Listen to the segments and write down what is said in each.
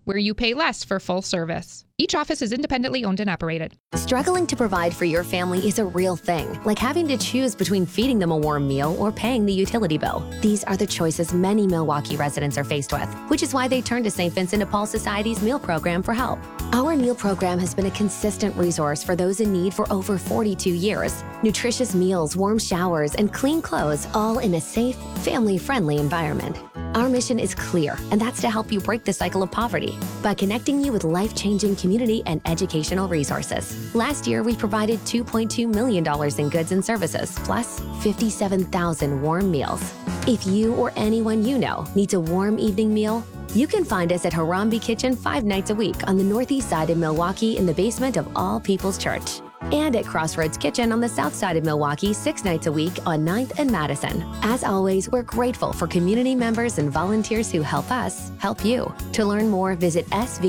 where you pay less for full service. Each office is independently owned and operated. Struggling to provide for your family is a real thing, like having to choose between feeding them a warm meal or paying the utility bill. These are the choices many Milwaukee residents are faced with, which is why they turn to St. Vincent de Paul Society's meal program for help. Our meal program has been a consistent resource for those in need for over 42 years. Nutritious meals, warm showers, and clean clothes, all in a safe, family-friendly environment. Our mission is clear, and that's to help you break the cycle of poverty by connecting you with life-changing community and educational resources. Last year, we provided $2.2 million in goods and services, plus 57,000 warm meals. If you or anyone you know needs a warm evening meal, you can find us at Harambe Kitchen 5 nights a week on the northeast side of Milwaukee in the basement of All People's Church. And at Crossroads Kitchen on the south side of Milwaukee 6 nights a week on 9th and Madison. As always, we're grateful for community members and volunteers who help us help you. To learn more, visit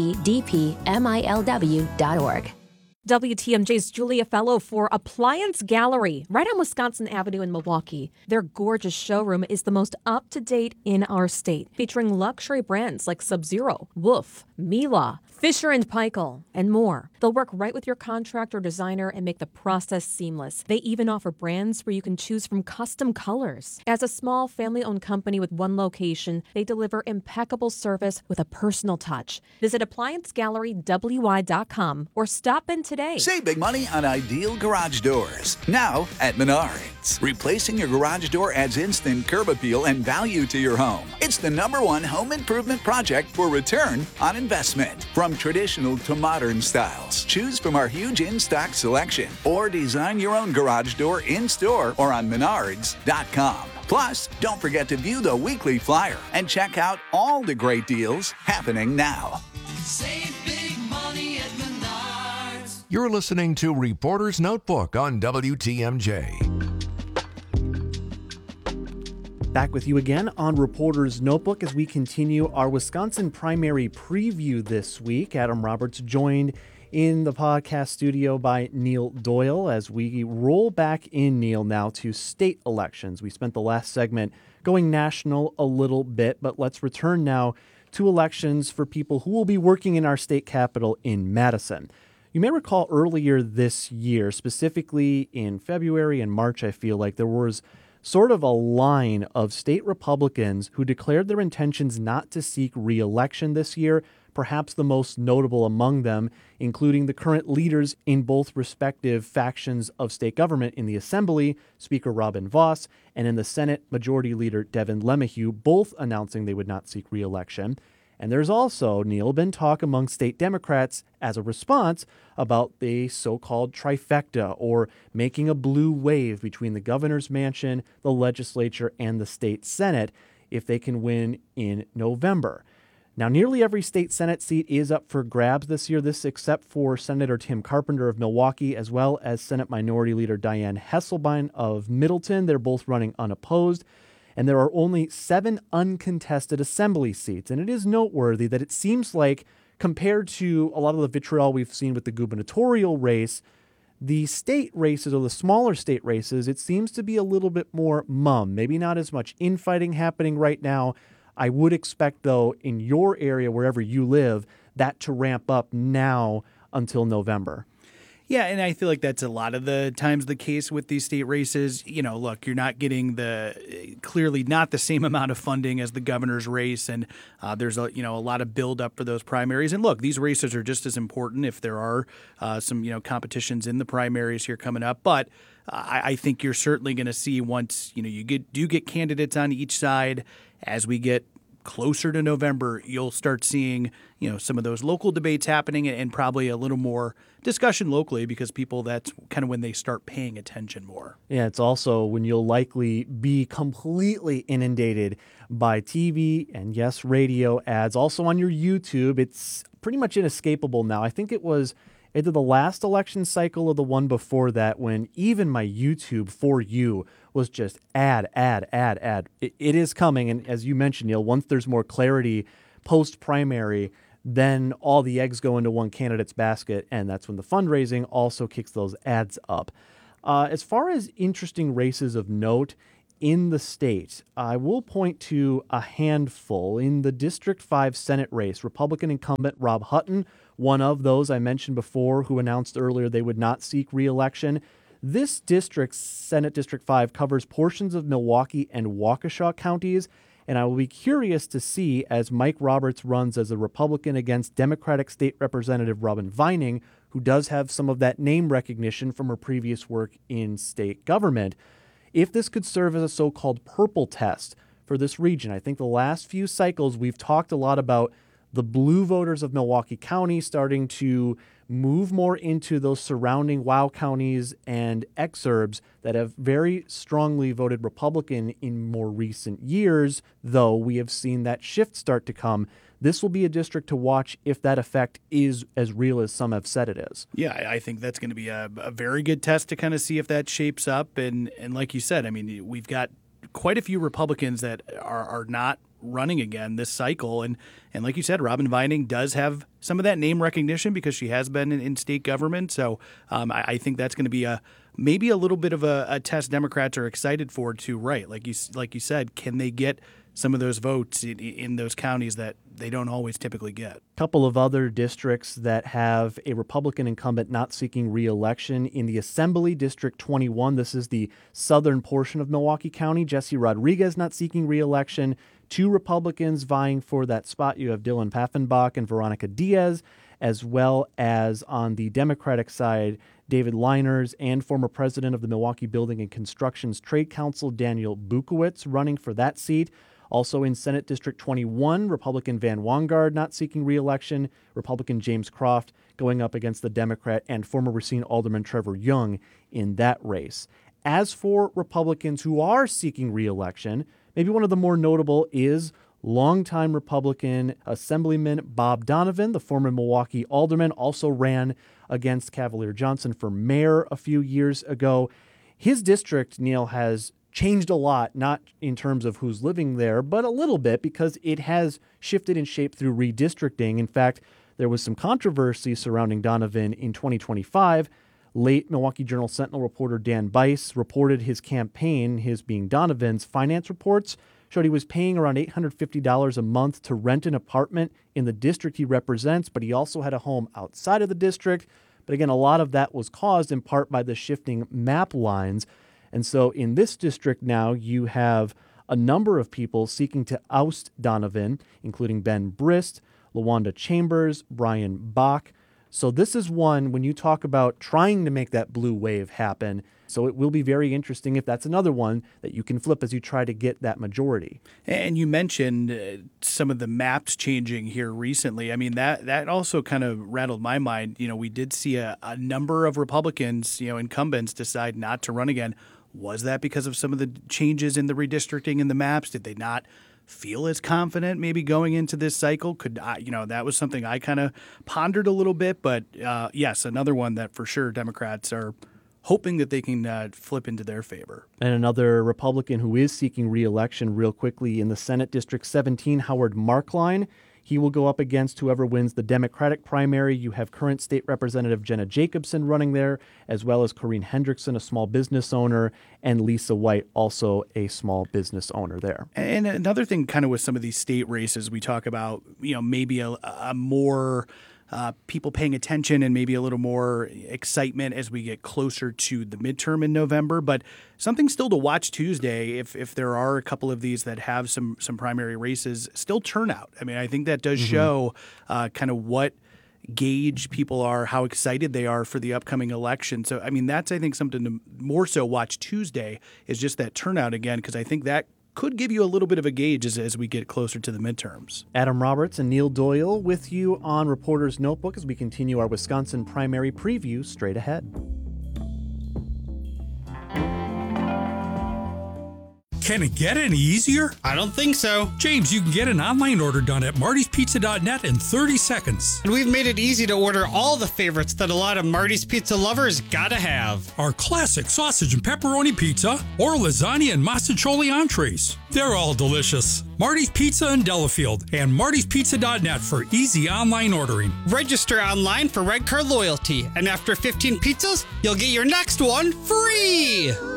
svdpmilw.org. WTMJ's Julia Fellow for Appliance Gallery, right on Wisconsin Avenue in Milwaukee. Their gorgeous showroom is the most up-to-date in our state, featuring luxury brands like Sub-Zero, Wolf, Miele, Fisher & Paykel, and more. They'll work right with your contractor or designer and make the process seamless. They even offer brands where you can choose from custom colors. As a small family-owned company with one location, they deliver impeccable service with a personal touch. Visit ApplianceGalleryWY.com or stop in today. Save big money on ideal garage doors. Now at Menards. Replacing your garage door adds instant curb appeal and value to your home. It's the #1 home improvement project for return on investment. From traditional to modern styles, choose from our huge in-stock selection or design your own garage door in-store or on Menards.com. Plus, don't forget to view the weekly flyer and check out all the great deals happening now. Save big money at Menards. You're listening to Reporter's Notebook on WTMJ. Back with you again on Reporter's Notebook as we continue our Wisconsin primary preview this week. Adam Roberts joined in the podcast studio by Neil Doyle as we roll back in, Neil, now to state elections. We spent the last segment going national a little bit, but let's return now to elections for people who will be working in our state capital in Madison. You may recall earlier this year, specifically in February and March, I feel like there was sort of a line of state Republicans who declared their intentions not to seek re-election this year, perhaps the most notable among them, including the current leaders in both respective factions of state government in the Assembly, Speaker Robin Vos, and in the Senate, Majority Leader Devin LeMahieu, both announcing they would not seek re-election. And there's also, Neil, been talk among state Democrats as a response about the so-called trifecta, or making a blue wave between the governor's mansion, the legislature, and the state Senate if they can win in November. Now, nearly every state Senate seat is up for grabs this year, this except for Senator Tim Carpenter of Milwaukee, as well as Senate Minority Leader Dianne Hesselbein of Middleton. They're both running unopposed. And there are only 7 uncontested assembly seats. And it is noteworthy that it seems like, compared to a lot of the vitriol we've seen with the gubernatorial race, the state races, or the smaller state races, it seems to be a little bit more mum. Maybe not as much infighting happening right now. I would expect, though, in your area, wherever you live, that to ramp up now until November. Yeah, and I feel like that's a lot of the times the case with these state races. You know, look, you're not getting clearly not the same amount of funding as the governor's race, and there's a lot of buildup for those primaries. And look, these races are just as important if there are some competitions in the primaries here coming up. But I think you're certainly going to see, once you get candidates on each side, as we get closer to November, you'll start seeing, some of those local debates happening, and probably a little more discussion locally, because people, that's kind of when they start paying attention more. Yeah, it's also when you'll likely be completely inundated by TV and, yes, radio ads. Also on your YouTube, it's pretty much inescapable now. I think it was either the last election cycle or the one before that when even my YouTube For You was just ad. It is coming, and as you mentioned, Neil, once there's more clarity post-primary, then all the eggs go into one candidate's basket, and that's when the fundraising also kicks those ads up. As far as interesting races of note, in the state. I will point to a handful. In the District 5 Senate race, Republican incumbent Rob Hutton, one of those I mentioned before, who announced earlier they would not seek re-election. This district, Senate District 5, covers portions of Milwaukee and Waukesha counties, and I will be curious to see, as Mike Roberts runs as a Republican against Democratic State Representative Robin Vining, who does have some of that name recognition from her previous work in state government, if this could serve as a so-called purple test for this region. I think the last few cycles we've talked a lot about the blue voters of Milwaukee County starting to move more into those surrounding WOW counties and exurbs that have very strongly voted Republican in more recent years, though we have seen that shift start to come. This will be a district to watch if that effect is as real as some have said it is. Yeah, I think that's going to be a very good test to kind of see if that shapes up. And like you said, I mean, we've got quite a few Republicans that are not running again this cycle. And like you said, Robin Vining does have some of that name recognition because she has been in state government. So I think that's going to be maybe a little bit of a test Democrats are excited for too, right? Like you said, can they get some of those votes in those counties that they don't always typically get? A couple of other districts that have a Republican incumbent not seeking re-election. In the Assembly, District 21, this is the southern portion of Milwaukee County, Jesse Rodriguez not seeking re-election. 2 Republicans vying for that spot. You have Dylan Paffenbach and Veronica Diaz, as well as on the Democratic side, David Liners and former president of the Milwaukee Building and Constructions Trade Council, Daniel Bukowitz, running for that seat. Also in Senate District 21, Republican Van Wangard not seeking re-election, Republican James Croft going up against the Democrat and former Racine Alderman Trevor Young in that race. As for Republicans who are seeking re-election, maybe one of the more notable is longtime Republican Assemblyman Bob Donovan, the former Milwaukee alderman, also ran against Cavalier Johnson for mayor a few years ago. His district, Neil, has changed a lot, not in terms of who's living there, but a little bit because it has shifted in shape through redistricting. In fact, there was some controversy surrounding Donovan in 2025. Late Milwaukee Journal-Sentinel reporter Dan Bice reported his campaign, his being Donovan's, finance reports showed he was paying around $850 a month to rent an apartment in the district he represents, but he also had a home outside of the district. But again, a lot of that was caused in part by the shifting map lines. And so in this district now, you have a number of people seeking to oust Donovan, including Ben Brist, LaWanda Chambers, Brian Bach. So this is one, when you talk about trying to make that blue wave happen, so it will be very interesting if that's another one that you can flip as you try to get that majority. And you mentioned some of the maps changing here recently. I mean, that also kind of rattled my mind. You know, we did see a number of Republicans, incumbents decide not to run again. Was that because of some of the changes in the redistricting in the maps? Did they not feel as confident maybe going into this cycle? That was something I kind of pondered a little bit. But yes, another one that for sure Democrats are hoping that they can flip into their favor. And another Republican who is seeking re-election real quickly in the Senate District 17, Howard Markline. He will go up against whoever wins the Democratic primary. You have current state representative Jenna Jacobson running there, as well as Corrine Hendrickson, a small business owner, and Lisa White, also a small business owner there. And another thing kind of with some of these state races, we talk about, maybe a more people paying attention and maybe a little more excitement as we get closer to the midterm in November. But something still to watch Tuesday, if there are a couple of these that have some primary races, still turnout. I mean, I think that does show kind of what gauge people are, how excited they are for the upcoming election. So, I mean, that's, I think, something to more so watch Tuesday is just that turnout again, because I think that could give you a little bit of a gauge as we get closer to the midterms. Adam Roberts and Neil Doyle with you on Reporter's Notebook as we continue our Wisconsin primary preview straight ahead. Can it get any easier? I don't think so. James, you can get an online order done at martyspizza.net in 30 seconds. And we've made it easy to order all the favorites that a lot of Marty's Pizza lovers gotta have. Our classic sausage and pepperoni pizza or lasagna and masticholi entrees. They're all delicious. Marty's Pizza in Delafield and martyspizza.net for easy online ordering. Register online for Red Card Loyalty, and after 15 pizzas, you'll get your next one free!